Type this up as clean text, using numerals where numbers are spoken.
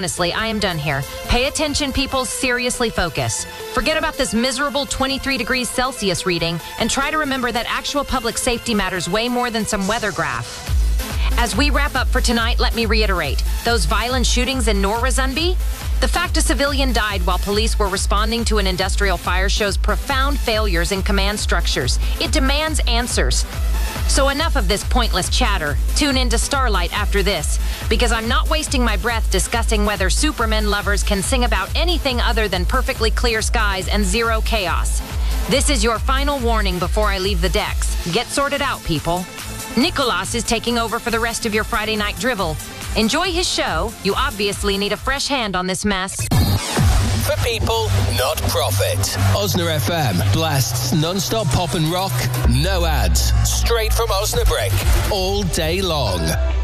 honestly, I am done here. Pay attention, people. Seriously focus. Forget about this miserable 23 degrees Celsius reading and try to remember that actual public safety matters way more than some weather graph. As we wrap up for tonight, let me reiterate. Those violent shootings in Norrazunby? The fact a civilian died while police were responding to an industrial fire shows profound failures in command structures. It demands answers. So enough of this pointless chatter. Tune in to Starlight after this, because I'm not wasting my breath discussing whether Superman lovers can sing about anything other than perfectly clear skies and zero chaos. This is your final warning before I leave the decks. Get sorted out, people. Nicholas is taking over for the rest of your Friday night drivel. Enjoy his show. You obviously need a fresh hand on this mess. For people, not profit. Osna FM blasts non-stop pop and rock, no ads, straight from Osnabrück, all day long.